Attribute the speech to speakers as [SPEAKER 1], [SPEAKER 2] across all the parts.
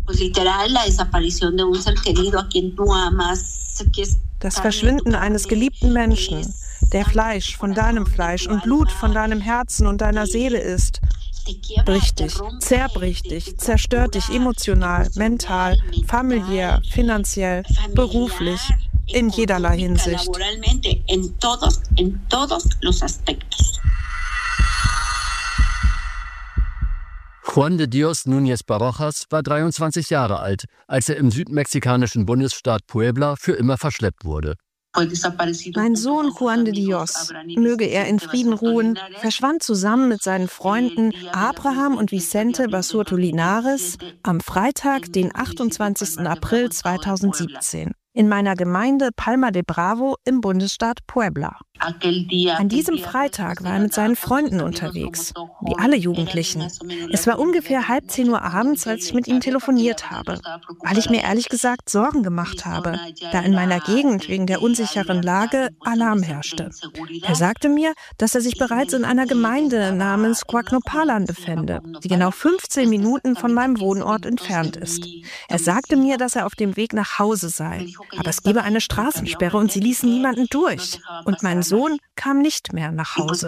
[SPEAKER 1] Das Verschwinden eines geliebten Menschen, der Fleisch von deinem Fleisch und Blut von deinem Herzen und deiner Seele ist, bricht dich, zerbricht dich, zerstört dich emotional, mental, familiär, finanziell, beruflich, in jederlei Hinsicht.
[SPEAKER 2] Juan de Dios Núñez Barojas war 23 Jahre alt, als er im südmexikanischen Bundesstaat Puebla für immer verschleppt wurde.
[SPEAKER 1] Mein Sohn Juan de Dios, möge er in Frieden ruhen, verschwand zusammen mit seinen Freunden Abraham und Vicente Basurto Linares am Freitag, den 28. April 2017. In meiner Gemeinde Palma de Bravo im Bundesstaat Puebla. An diesem Freitag war er mit seinen Freunden unterwegs, wie alle Jugendlichen. Es war ungefähr 9:30 abends, als ich mit ihm telefoniert habe, weil ich mir ehrlich gesagt Sorgen gemacht habe, da in meiner Gegend wegen der unsicheren Lage Alarm herrschte. Er sagte mir, dass er sich bereits in einer Gemeinde namens Coacnopalan befände, die genau 15 Minuten von meinem Wohnort entfernt ist. Er sagte mir, dass er auf dem Weg nach Hause sei, aber es gebe eine Straßensperre und sie ließen niemanden durch. Und mein Sohn kam nicht mehr nach Hause.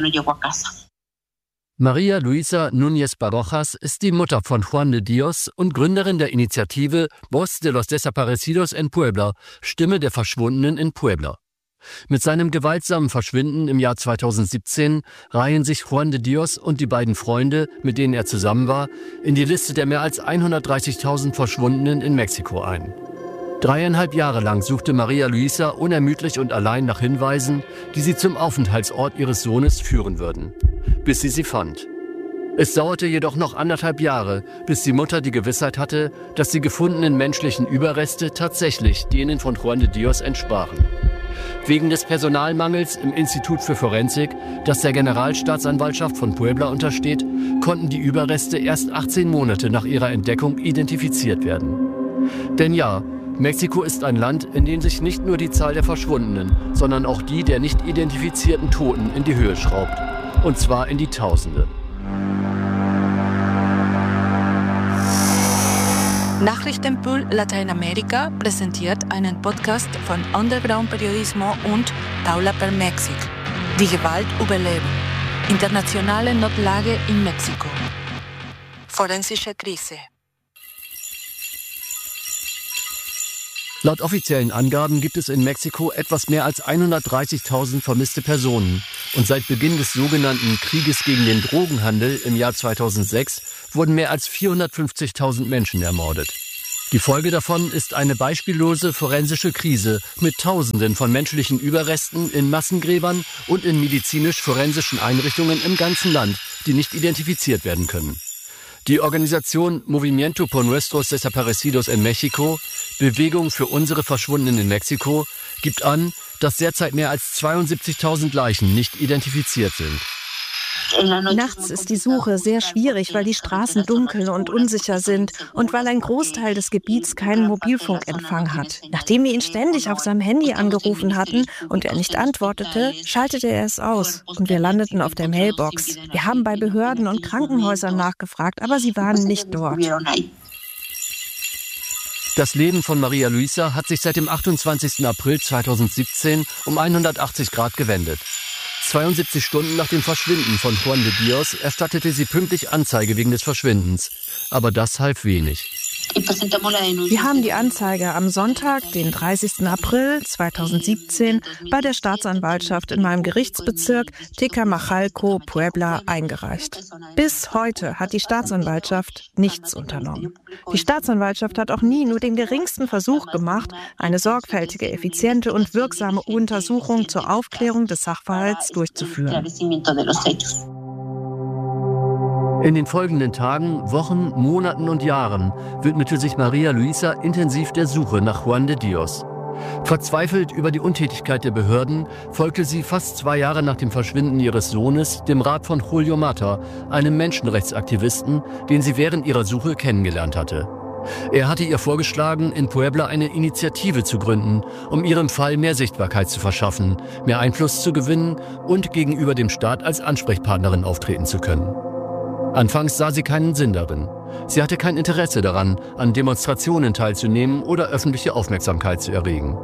[SPEAKER 2] María Luisa Núñez Barojas ist die Mutter von Juan de Dios und Gründerin der Initiative Voz de los Desaparecidos en Puebla, Stimme der Verschwundenen in Puebla. Mit seinem gewaltsamen Verschwinden im Jahr 2017 reihen sich Juan de Dios und die beiden Freunde, mit denen er zusammen war, in die Liste der mehr als 130.000 Verschwundenen in Mexiko ein. 3,5 Jahre lang suchte María Luisa unermüdlich und allein nach Hinweisen, die sie zum Aufenthaltsort ihres Sohnes führen würden, bis sie fand. Es dauerte jedoch noch 1,5 Jahre, bis die Mutter die Gewissheit hatte, dass die gefundenen menschlichen Überreste tatsächlich denen von Juan de Dios entsprachen. Wegen des Personalmangels im Institut für Forensik, das der Generalstaatsanwaltschaft von Puebla untersteht, konnten die Überreste erst 18 Monate nach ihrer Entdeckung identifiziert werden. Denn ja, Mexiko ist ein Land, in dem sich nicht nur die Zahl der Verschwundenen, sondern auch die der nicht identifizierten Toten in die Höhe schraubt. Und zwar in die Tausende.
[SPEAKER 3] Nachrichtenpool Lateinamerika präsentiert einen Podcast von Underground Periodismo und Taula per Mexic. Die Gewalt überleben. Internationale Notlage in Mexiko. Forensische Krise.
[SPEAKER 2] Laut offiziellen Angaben gibt es in Mexiko etwas mehr als 130.000 vermisste Personen. Und seit Beginn des sogenannten Krieges gegen den Drogenhandel im Jahr 2006 wurden mehr als 450.000 Menschen ermordet. Die Folge davon ist eine beispiellose forensische Krise mit Tausenden von menschlichen Überresten in Massengräbern und in medizinisch-forensischen Einrichtungen im ganzen Land, die nicht identifiziert werden können. Die Organisation Movimiento por Nuestros Desaparecidos en México, Bewegung für unsere Verschwundenen in Mexiko, gibt an, dass derzeit mehr als 72.000 Leichen nicht identifiziert sind.
[SPEAKER 1] Nachts ist die Suche sehr schwierig, weil die Straßen dunkel und unsicher sind und weil ein Großteil des Gebiets keinen Mobilfunkempfang hat. Nachdem wir ihn ständig auf seinem Handy angerufen hatten und er nicht antwortete, schaltete er es aus und wir landeten auf der Mailbox. Wir haben bei Behörden und Krankenhäusern nachgefragt, aber sie waren nicht dort.
[SPEAKER 2] Das Leben von María Luisa hat sich seit dem 28. April 2017 um 180 Grad gewendet. 72 Stunden nach dem Verschwinden von Juan de Dios erstattete sie pünktlich Anzeige wegen des Verschwindens. Aber das half wenig.
[SPEAKER 1] Wir haben die Anzeige am Sonntag, den 30. April 2017, bei der Staatsanwaltschaft in meinem Gerichtsbezirk Tecamachalco, Puebla, eingereicht. Bis heute hat die Staatsanwaltschaft nichts unternommen. Die Staatsanwaltschaft hat auch nie nur den geringsten Versuch gemacht, eine sorgfältige, effiziente und wirksame Untersuchung zur Aufklärung des Sachverhalts durchzuführen.
[SPEAKER 2] In den folgenden Tagen, Wochen, Monaten und Jahren widmete sich María Luisa intensiv der Suche nach Juan de Dios. Verzweifelt über die Untätigkeit der Behörden folgte sie fast 2 Jahre nach dem Verschwinden ihres Sohnes dem Rat von Julio Mata, einem Menschenrechtsaktivisten, den sie während ihrer Suche kennengelernt hatte. Er hatte ihr vorgeschlagen, in Puebla eine Initiative zu gründen, um ihrem Fall mehr Sichtbarkeit zu verschaffen, mehr Einfluss zu gewinnen und gegenüber dem Staat als Ansprechpartnerin auftreten zu können. Anfangs sah sie keinen Sinn darin. Sie hatte kein Interesse daran, an Demonstrationen teilzunehmen oder öffentliche Aufmerksamkeit zu erregen.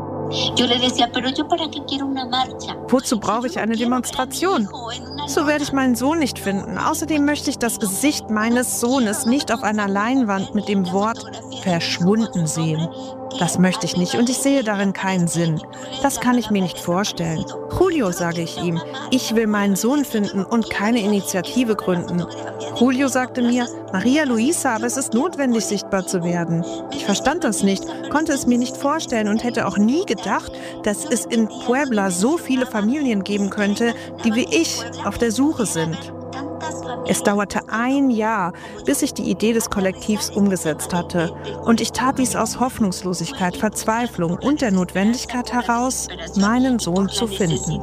[SPEAKER 1] Wozu brauche ich eine Demonstration? So werde ich meinen Sohn nicht finden. Außerdem möchte ich das Gesicht meines Sohnes nicht auf einer Leinwand mit dem Wort verschwunden sehen. Das möchte ich nicht und ich sehe darin keinen Sinn. Das kann ich mir nicht vorstellen. Julio, sage ich ihm, ich will meinen Sohn finden und keine Initiative gründen. Julio sagte mir, Maria Luisa, aber es ist notwendig, sichtbar zu werden. Ich verstand das nicht, konnte es mir nicht vorstellen und hätte auch nie gedacht, dass es in Puebla so viele Familien geben könnte, die wie ich auf der Suche sind. Es dauerte 1 Jahr, bis ich die Idee des Kollektivs umgesetzt hatte. Und ich tat dies aus Hoffnungslosigkeit, Verzweiflung und der Notwendigkeit heraus, meinen Sohn zu finden.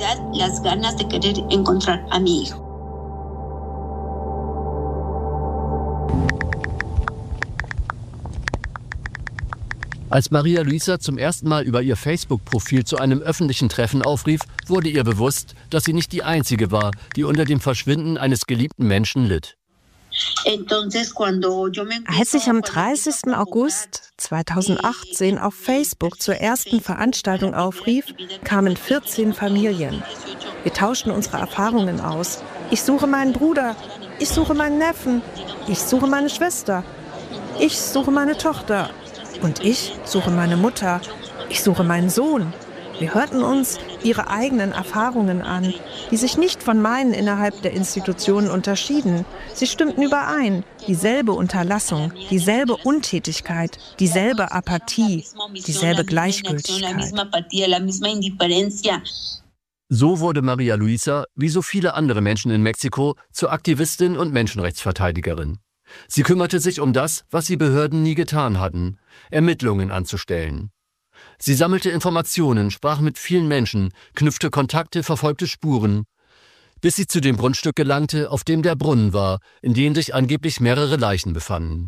[SPEAKER 2] Als Maria Luisa zum ersten Mal über ihr Facebook-Profil zu einem öffentlichen Treffen aufrief, wurde ihr bewusst, dass sie nicht die Einzige war, die unter dem Verschwinden eines geliebten Menschen litt.
[SPEAKER 1] Als ich am 30. August 2018 auf Facebook zur ersten Veranstaltung aufrief, kamen 14 Familien. Wir tauschten unsere Erfahrungen aus. Ich suche meinen Bruder, ich suche meinen Neffen, ich suche meine Schwester, ich suche meine Tochter. Und ich suche meine Mutter, ich suche meinen Sohn. Wir hörten uns ihre eigenen Erfahrungen an, die sich nicht von meinen innerhalb der Institutionen unterschieden. Sie stimmten überein. Dieselbe Unterlassung, dieselbe Untätigkeit, dieselbe Apathie, dieselbe Gleichgültigkeit.
[SPEAKER 2] So wurde Maria Luisa, wie so viele andere Menschen in Mexiko, zur Aktivistin und Menschenrechtsverteidigerin. Sie kümmerte sich um das, was die Behörden nie getan hatten, Ermittlungen anzustellen. Sie sammelte Informationen, sprach mit vielen Menschen, knüpfte Kontakte, verfolgte Spuren, bis sie zu dem Grundstück gelangte, auf dem der Brunnen war, in dem sich angeblich mehrere Leichen befanden.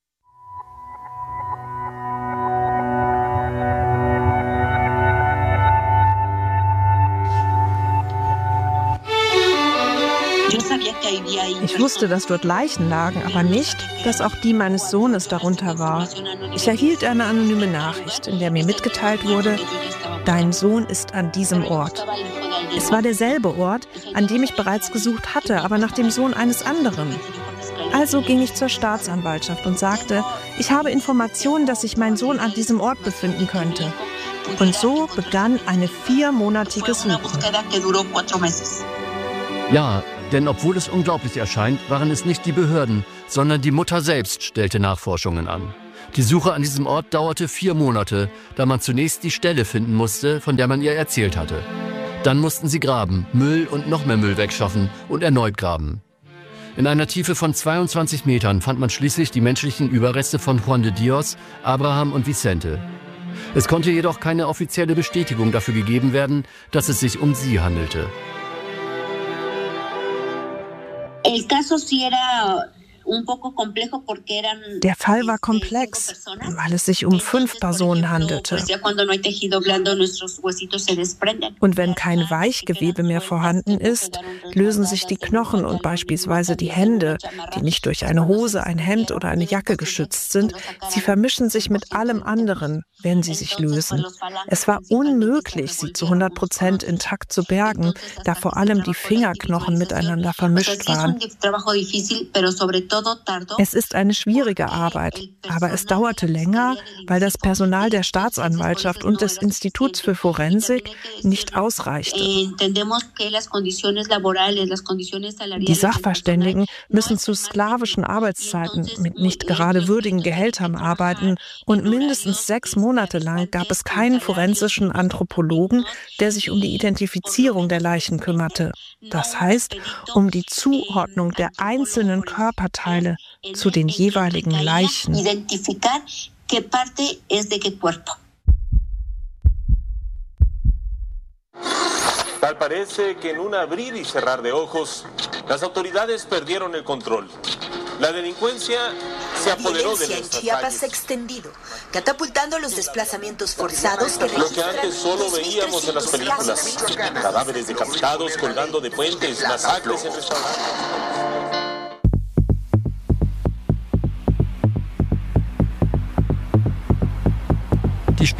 [SPEAKER 1] Ich wusste, dass dort Leichen lagen, aber nicht, dass auch die meines Sohnes darunter war. Ich erhielt eine anonyme Nachricht, in der mir mitgeteilt wurde, dein Sohn ist an diesem Ort. Es war derselbe Ort, an dem ich bereits gesucht hatte, aber nach dem Sohn eines anderen. Also ging ich zur Staatsanwaltschaft und sagte, ich habe Informationen, dass sich mein Sohn an diesem Ort befinden könnte. Und so begann eine 4-monatige Suche.
[SPEAKER 2] Ja, denn obwohl es unglaublich erscheint, waren es nicht die Behörden, sondern die Mutter selbst stellte Nachforschungen an. Die Suche an diesem Ort dauerte 4 Monate, da man zunächst die Stelle finden musste, von der man ihr erzählt hatte. Dann mussten sie graben, Müll und noch mehr Müll wegschaffen und erneut graben. In einer Tiefe von 22 Metern fand man schließlich die menschlichen Überreste von Juan de Dios, Abraham und Vicente. Es konnte jedoch keine offizielle Bestätigung dafür gegeben werden, dass es sich um sie handelte.
[SPEAKER 1] Der Fall war komplex, weil es sich um 5 Personen handelte. Und wenn kein Weichgewebe mehr vorhanden ist, lösen sich die Knochen und beispielsweise die Hände, die nicht durch eine Hose, ein Hemd oder eine Jacke geschützt sind, sie vermischen sich mit allem anderen, wenn sie sich lösen. Es war unmöglich, sie zu 100% intakt zu bergen, da vor allem die Fingerknochen miteinander vermischt waren. Es ist eine schwierige Arbeit, aber es dauerte länger, weil das Personal der Staatsanwaltschaft und des Instituts für Forensik nicht ausreichte. Die Sachverständigen müssen zu sklavischen Arbeitszeiten mit nicht gerade würdigen Gehältern arbeiten und mindestens 6 Monate lang gab es keinen forensischen Anthropologen, der sich um die Identifizierung der Leichen kümmerte. Das heißt, um die Zuordnung der einzelnen Körperteile zu den jeweiligen Leichen.
[SPEAKER 4] Tal parece que en un abrir y cerrar de ojos, las autoridades perdieron el control. La delincuencia se apoderó de nuestras
[SPEAKER 5] Chiapas se ha extendido, catapultando los desplazamientos forzados que
[SPEAKER 4] lo que antes solo veíamos en las películas. Cadáveres decapitados colgando de puentes, masacres en restaurantes.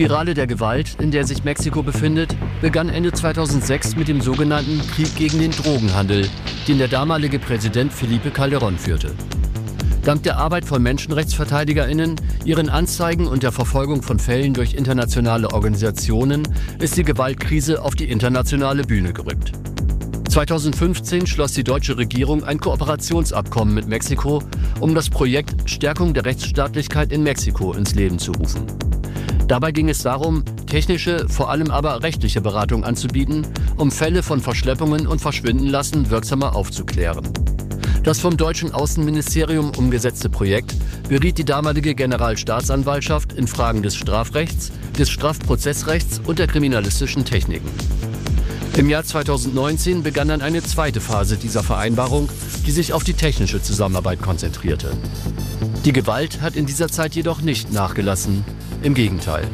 [SPEAKER 2] Spirale der Gewalt, in der sich Mexiko befindet, begann Ende 2006 mit dem sogenannten Krieg gegen den Drogenhandel, den der damalige Präsident Felipe Calderón führte. Dank der Arbeit von MenschenrechtsverteidigerInnen, ihren Anzeigen und der Verfolgung von Fällen durch internationale Organisationen ist die Gewaltkrise auf die internationale Bühne gerückt. 2015 schloss die deutsche Regierung ein Kooperationsabkommen mit Mexiko, um das Projekt Stärkung der Rechtsstaatlichkeit in Mexiko ins Leben zu rufen. Dabei ging es darum, technische, vor allem aber rechtliche Beratung anzubieten, um Fälle von Verschleppungen und Verschwindenlassen wirksamer aufzuklären. Das vom deutschen Außenministerium umgesetzte Projekt beriet die damalige Generalstaatsanwaltschaft in Fragen des Strafrechts, des Strafprozessrechts und der kriminalistischen Techniken. Im Jahr 2019 begann dann eine zweite Phase dieser Vereinbarung, die sich auf die technische Zusammenarbeit konzentrierte. Die Gewalt hat in dieser Zeit jedoch nicht nachgelassen, im Gegenteil.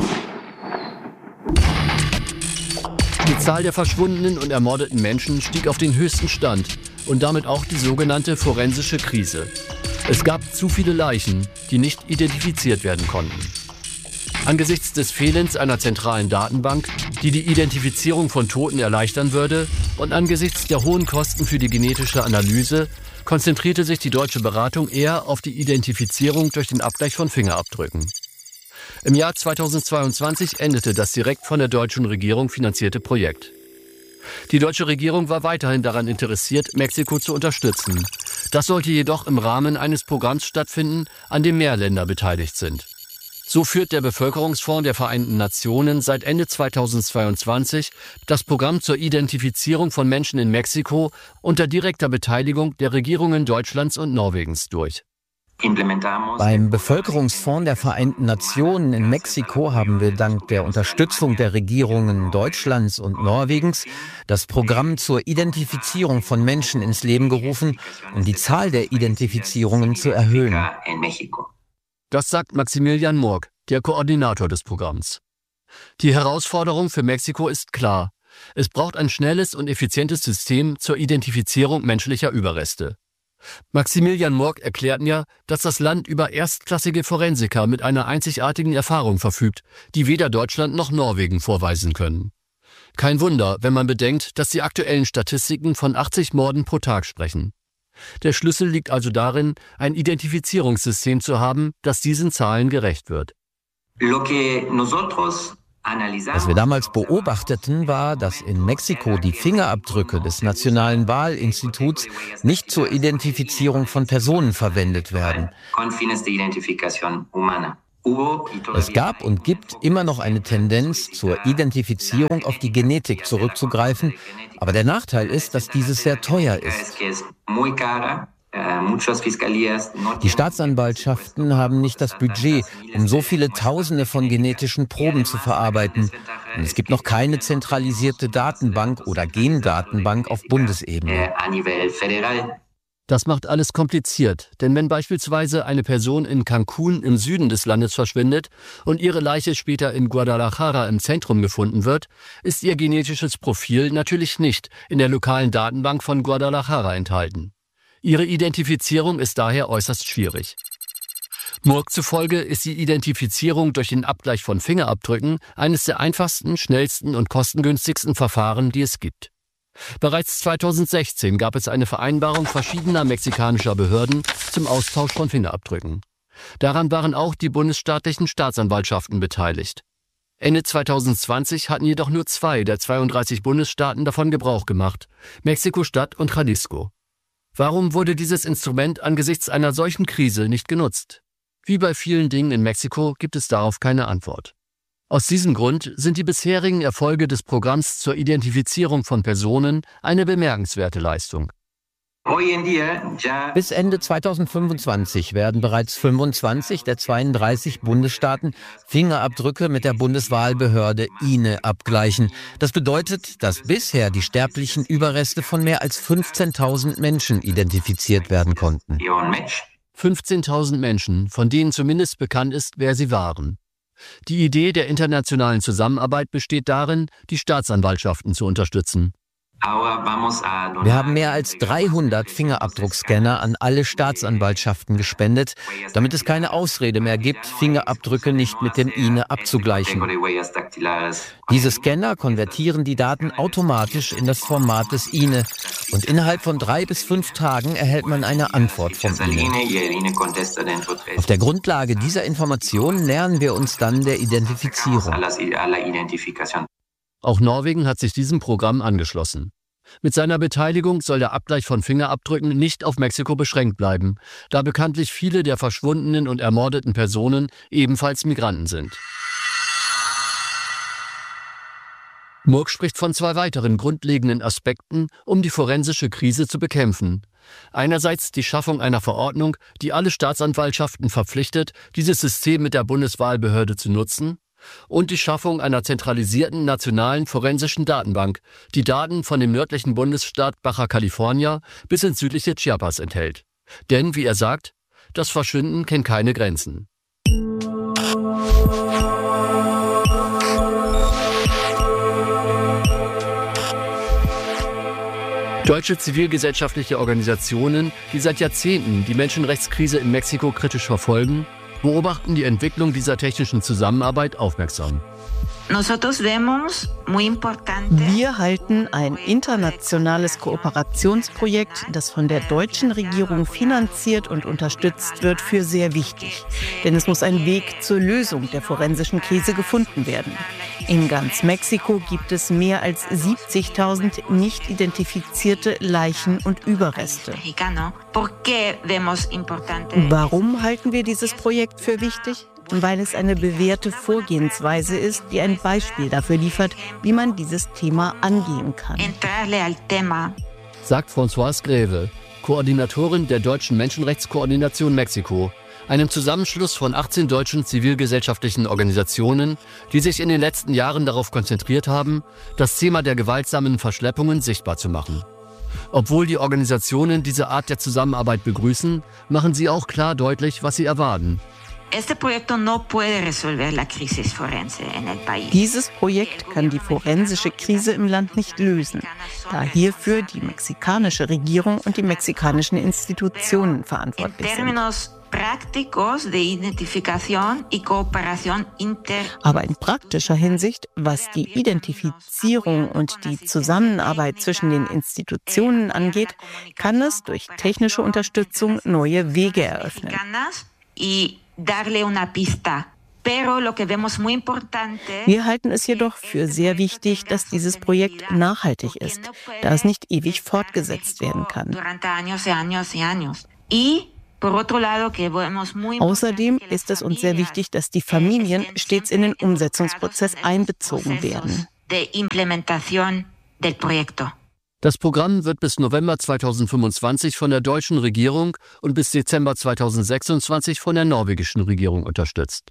[SPEAKER 2] Die Zahl der verschwundenen und ermordeten Menschen stieg auf den höchsten Stand und damit auch die sogenannte forensische Krise. Es gab zu viele Leichen, die nicht identifiziert werden konnten. Angesichts des Fehlens einer zentralen Datenbank, die die Identifizierung von Toten erleichtern würde, und angesichts der hohen Kosten für die genetische Analyse, konzentrierte sich die deutsche Beratung eher auf die Identifizierung durch den Abgleich von Fingerabdrücken. Im Jahr 2022 endete das direkt von der deutschen Regierung finanzierte Projekt. Die deutsche Regierung war weiterhin daran interessiert, Mexiko zu unterstützen. Das sollte jedoch im Rahmen eines Programms stattfinden, an dem mehr Länder beteiligt sind. So führt der Bevölkerungsfonds der Vereinten Nationen seit Ende 2022 das Programm zur Identifizierung von Menschen in Mexiko unter direkter Beteiligung der Regierungen Deutschlands und Norwegens durch.
[SPEAKER 6] Beim Bevölkerungsfonds der Vereinten Nationen in Mexiko haben wir dank der Unterstützung der Regierungen Deutschlands und Norwegens das Programm zur Identifizierung von Menschen ins Leben gerufen, um die Zahl der Identifizierungen zu erhöhen.
[SPEAKER 2] Das sagt Maximilian Murg, der Koordinator des Programms. Die Herausforderung für Mexiko ist klar. Es braucht ein schnelles und effizientes System zur Identifizierung menschlicher Überreste. Maximilian Murg erklärt mir, dass das Land über erstklassige Forensiker mit einer einzigartigen Erfahrung verfügt, die weder Deutschland noch Norwegen vorweisen können. Kein Wunder, wenn man bedenkt, dass die aktuellen Statistiken von 80 Morden pro Tag sprechen. Der Schlüssel liegt also darin, ein Identifizierungssystem zu haben, das diesen Zahlen gerecht wird.
[SPEAKER 6] Was wir damals beobachteten, war, dass in Mexiko die Fingerabdrücke des Nationalen Wahlinstituts nicht zur Identifizierung von Personen verwendet werden. Es gab und gibt immer noch eine Tendenz zur Identifizierung auf die Genetik zurückzugreifen, aber der Nachteil ist, dass dieses sehr teuer ist. Die Staatsanwaltschaften haben nicht das Budget, um so viele Tausende von genetischen Proben zu verarbeiten. Und es gibt noch keine zentralisierte Datenbank oder Gendatenbank auf Bundesebene.
[SPEAKER 2] Das macht alles kompliziert, denn wenn beispielsweise eine Person in Cancún im Süden des Landes verschwindet und ihre Leiche später in Guadalajara im Zentrum gefunden wird, ist ihr genetisches Profil natürlich nicht in der lokalen Datenbank von Guadalajara enthalten. Ihre Identifizierung ist daher äußerst schwierig. Murg zufolge ist die Identifizierung durch den Abgleich von Fingerabdrücken eines der einfachsten, schnellsten und kostengünstigsten Verfahren, die es gibt. Bereits 2016 gab es eine Vereinbarung verschiedener mexikanischer Behörden zum Austausch von Fingerabdrücken. Daran waren auch die bundesstaatlichen Staatsanwaltschaften beteiligt. Ende 2020 hatten jedoch nur 2 der 32 Bundesstaaten davon Gebrauch gemacht, Mexiko-Stadt und Jalisco. Warum wurde dieses Instrument angesichts einer solchen Krise nicht genutzt? Wie bei vielen Dingen in Mexiko gibt es darauf keine Antwort. Aus diesem Grund sind die bisherigen Erfolge des Programms zur Identifizierung von Personen eine bemerkenswerte Leistung.
[SPEAKER 6] Bis Ende 2025 werden bereits 25 der 32 Bundesstaaten Fingerabdrücke mit der Bundeswahlbehörde INE abgleichen. Das bedeutet, dass bisher die sterblichen Überreste von mehr als 15.000 Menschen identifiziert werden konnten.
[SPEAKER 2] 15.000 Menschen, von denen zumindest bekannt ist, wer sie waren. Die Idee der internationalen Zusammenarbeit besteht darin, die Staatsanwaltschaften zu unterstützen.
[SPEAKER 6] Wir haben mehr als 300 Fingerabdruckscanner an alle Staatsanwaltschaften gespendet, damit es keine Ausrede mehr gibt, Fingerabdrücke nicht mit dem INE abzugleichen. Diese Scanner konvertieren die Daten automatisch in das Format des INE und innerhalb von 3 bis 5 Tagen erhält man eine Antwort vom INE. Auf der Grundlage dieser Informationen nähern wir uns dann der Identifizierung.
[SPEAKER 2] Auch Norwegen hat sich diesem Programm angeschlossen. Mit seiner Beteiligung soll der Abgleich von Fingerabdrücken nicht auf Mexiko beschränkt bleiben, da bekanntlich viele der verschwundenen und ermordeten Personen ebenfalls Migranten sind. Murk spricht von 2 weiteren grundlegenden Aspekten, um die forensische Krise zu bekämpfen. Einerseits die Schaffung einer Verordnung, die alle Staatsanwaltschaften verpflichtet, dieses System mit der Bundeswahlbehörde zu nutzen, und die Schaffung einer zentralisierten nationalen forensischen Datenbank, die Daten von dem nördlichen Bundesstaat Baja California bis ins südliche Chiapas enthält. Denn, wie er sagt, das Verschwinden kennt keine Grenzen. Deutsche zivilgesellschaftliche Organisationen, die seit Jahrzehnten die Menschenrechtskrise in Mexiko kritisch verfolgen, beobachten die Entwicklung dieser technischen Zusammenarbeit aufmerksam.
[SPEAKER 1] Wir halten ein internationales Kooperationsprojekt, das von der deutschen Regierung finanziert und unterstützt wird, für sehr wichtig. Denn es muss ein Weg zur Lösung der forensischen Krise gefunden werden. In ganz Mexiko gibt es mehr als 70.000 nicht identifizierte Leichen und Überreste. Warum halten wir dieses Projekt für wichtig? Weil es eine bewährte Vorgehensweise ist, die ein Beispiel dafür liefert, wie man dieses Thema angehen kann.
[SPEAKER 2] Sagt Françoise Greve, Koordinatorin der Deutschen Menschenrechtskoordination Mexiko, einem Zusammenschluss von 18 deutschen zivilgesellschaftlichen Organisationen, die sich in den letzten Jahren darauf konzentriert haben, das Thema der gewaltsamen Verschleppungen sichtbar zu machen. Obwohl die Organisationen diese Art der Zusammenarbeit begrüßen, machen sie auch klar deutlich, was sie erwarten.
[SPEAKER 1] Dieses Projekt kann die forensische Krise im Land nicht lösen, da hierfür die mexikanische Regierung und die mexikanischen Institutionen verantwortlich sind. Aber in praktischer Hinsicht, was die Identifizierung und die Zusammenarbeit zwischen den Institutionen angeht, kann es durch technische Unterstützung neue Wege eröffnen. Wir halten es jedoch für sehr wichtig, dass dieses Projekt nachhaltig ist, da es nicht ewig fortgesetzt werden kann. Außerdem ist es uns sehr wichtig, dass die Familien stets in den Umsetzungsprozess einbezogen werden.
[SPEAKER 2] Das Programm wird bis November 2025 von der deutschen Regierung und bis Dezember 2026 von der norwegischen Regierung unterstützt.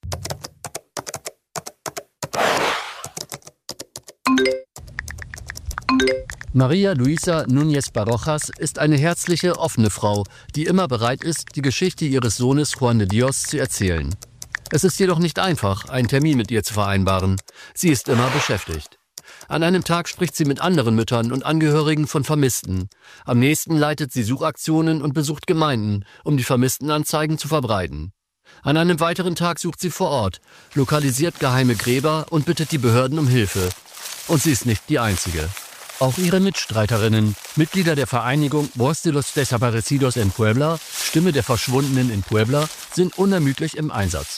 [SPEAKER 2] Maria Luisa Núñez Barrojas ist eine herzliche, offene Frau, die immer bereit ist, die Geschichte ihres Sohnes Juan de Dios zu erzählen. Es ist jedoch nicht einfach, einen Termin mit ihr zu vereinbaren. Sie ist immer beschäftigt. An einem Tag spricht sie mit anderen Müttern und Angehörigen von Vermissten. Am nächsten leitet sie Suchaktionen und besucht Gemeinden, um die Vermisstenanzeigen zu verbreiten. An einem weiteren Tag sucht sie vor Ort, lokalisiert geheime Gräber und bittet die Behörden um Hilfe. Und sie ist nicht die Einzige. Auch ihre Mitstreiterinnen, Mitglieder der Vereinigung Voz de los Desaparecidos en Puebla, Stimme der Verschwundenen in Puebla, sind unermüdlich im Einsatz.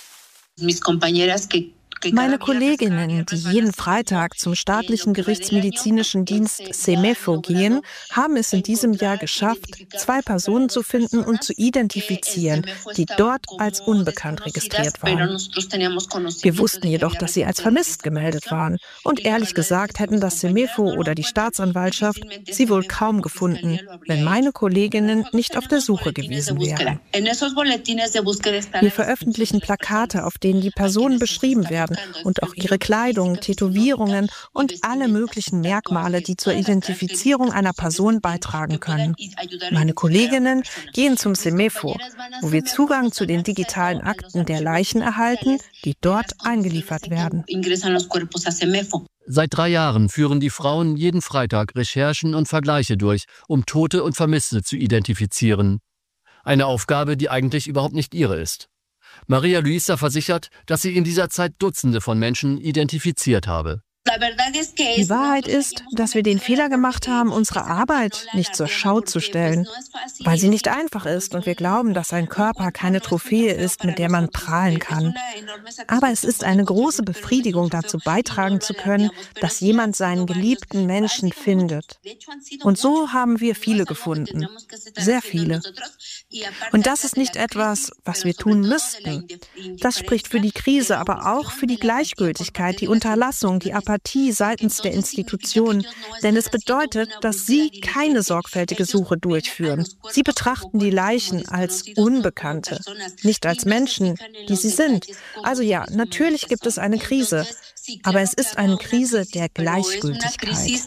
[SPEAKER 1] Meine Kolleginnen, die jeden Freitag zum staatlichen gerichtsmedizinischen Dienst CEMEFO gehen, haben es in diesem Jahr geschafft, 2 Personen zu finden und zu identifizieren, die dort als unbekannt registriert waren. Wir wussten jedoch, dass sie als vermisst gemeldet waren. Und ehrlich gesagt hätten das CEMEFO oder die Staatsanwaltschaft sie wohl kaum gefunden, wenn meine Kolleginnen nicht auf der Suche gewesen wären. Wir veröffentlichen Plakate, auf denen die Personen beschrieben werden, und auch ihre Kleidung, Tätowierungen und alle möglichen Merkmale, die zur Identifizierung einer Person beitragen können. Meine Kolleginnen gehen zum CEMEFO, wo wir Zugang zu den digitalen Akten der Leichen erhalten, die dort eingeliefert werden.
[SPEAKER 2] Seit 3 Jahren führen die Frauen jeden Freitag Recherchen und Vergleiche durch, um Tote und Vermisste zu identifizieren. Eine Aufgabe, die eigentlich überhaupt nicht ihre ist. Maria Luisa versichert, dass sie in dieser Zeit Dutzende von Menschen identifiziert habe.
[SPEAKER 1] Die Wahrheit ist, dass wir den Fehler gemacht haben, unsere Arbeit nicht zur Schau zu stellen, weil sie nicht einfach ist und wir glauben, dass ein Körper keine Trophäe ist, mit der man prahlen kann. Aber es ist eine große Befriedigung, dazu beitragen zu können, dass jemand seinen geliebten Menschen findet. Und so haben wir viele gefunden. Sehr viele. Und das ist nicht etwas, was wir tun müssten. Das spricht für die Krise, aber auch für die Gleichgültigkeit, die Unterlassung, die Apathie seitens der Institutionen, denn es bedeutet, dass sie keine sorgfältige Suche durchführen. Sie betrachten die Leichen als Unbekannte, nicht als Menschen, die sie sind. Also ja, natürlich gibt es eine Krise, aber es ist eine Krise der Gleichgültigkeit.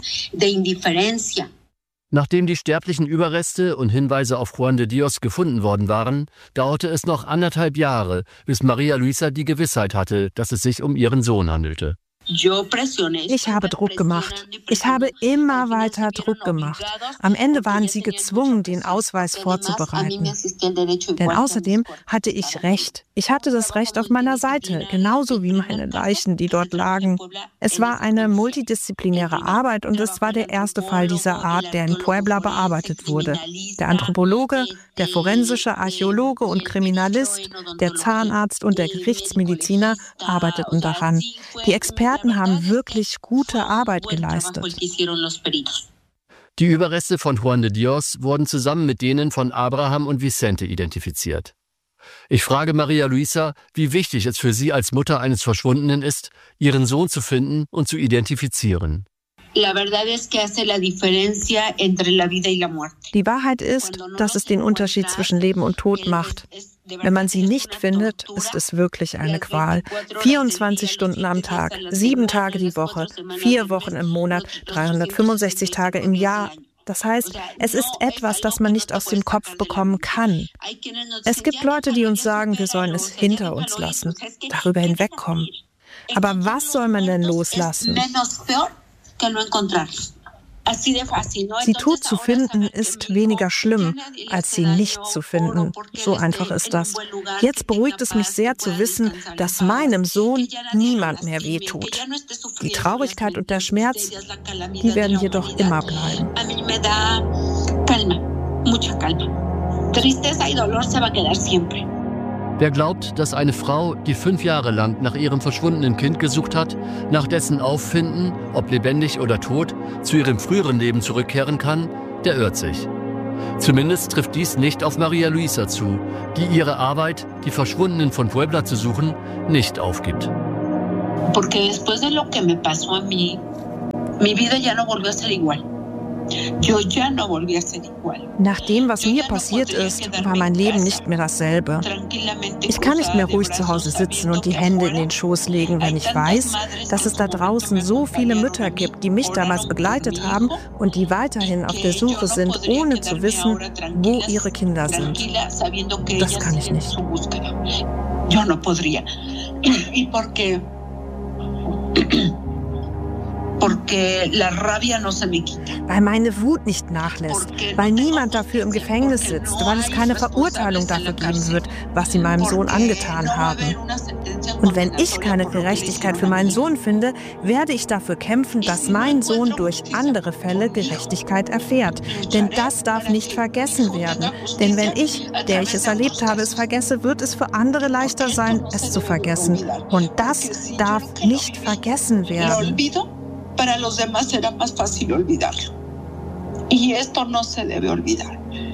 [SPEAKER 2] Nachdem die sterblichen Überreste und Hinweise auf Juan de Dios gefunden worden waren, dauerte es noch 1,5 Jahre, bis Maria Luisa die Gewissheit hatte, dass es sich um ihren Sohn handelte.
[SPEAKER 1] Ich habe Druck gemacht. Ich habe immer weiter Druck gemacht. Am Ende waren sie gezwungen, den Ausweis vorzubereiten. Denn außerdem hatte ich Recht. Ich hatte das Recht auf meiner Seite, genauso wie meine Leichen, die dort lagen. Es war eine multidisziplinäre Arbeit und es war der erste Fall dieser Art, der in Puebla bearbeitet wurde. Der Anthropologe, der forensische Archäologe und Kriminalist, der Zahnarzt und der Gerichtsmediziner arbeiteten daran. Die Experten haben wirklich gute Arbeit geleistet.
[SPEAKER 2] Die Überreste von Juan de Dios wurden zusammen mit denen von Abraham und Vicente identifiziert. Ich frage Maria Luisa, wie wichtig es für sie als Mutter eines Verschwundenen ist, ihren Sohn zu finden und zu identifizieren.
[SPEAKER 1] Die Wahrheit ist, dass es den Unterschied zwischen Leben und Tod macht. Wenn man sie nicht findet, ist es wirklich eine Qual. 24 Stunden am Tag, 7 Tage die Woche, 4 Wochen im Monat, 365 Tage im Jahr. Das heißt, es ist etwas, das man nicht aus dem Kopf bekommen kann. Es gibt Leute, die uns sagen, wir sollen es hinter uns lassen, darüber hinwegkommen. Aber was soll man denn loslassen? Sie tot zu finden ist weniger schlimm, als sie nicht zu finden. So einfach ist das. Jetzt beruhigt es mich sehr zu wissen, dass meinem Sohn niemand mehr wehtut. Die Traurigkeit und der Schmerz, die werden jedoch immer bleiben.
[SPEAKER 2] Wer glaubt, dass eine Frau, die 5 Jahre lang nach ihrem verschwundenen Kind gesucht hat, nach dessen Auffinden, ob lebendig oder tot, zu ihrem früheren Leben zurückkehren kann, der irrt sich. Zumindest trifft dies nicht auf Maria Luisa zu, die ihre Arbeit, die Verschwundenen von Puebla zu suchen, nicht aufgibt.
[SPEAKER 7] Porque después de lo que me pasó a mí, mi vida ya no volvió a ser igual.
[SPEAKER 1] Nach dem, was mir passiert ist, war mein Leben nicht mehr dasselbe. Ich kann nicht mehr ruhig zu Hause sitzen und die Hände in den Schoß legen, wenn ich weiß, dass es da draußen so viele Mütter gibt, die mich damals begleitet haben und die weiterhin auf der Suche sind, ohne zu wissen, wo ihre Kinder sind. Das kann ich nicht. Weil meine Wut nicht nachlässt, weil niemand dafür im Gefängnis sitzt, weil es keine Verurteilung dafür geben wird, was sie meinem Sohn angetan haben. Und wenn ich keine Gerechtigkeit für meinen Sohn finde, werde ich dafür kämpfen, dass mein Sohn durch andere Fälle Gerechtigkeit erfährt. Denn das darf nicht vergessen werden. Denn wenn ich, der ich es erlebt habe, es vergesse, wird es für andere leichter sein, es zu vergessen. Und das darf nicht vergessen werden.
[SPEAKER 7] Para los demás será más fácil olvidarlo. Y esto no se debe olvidar.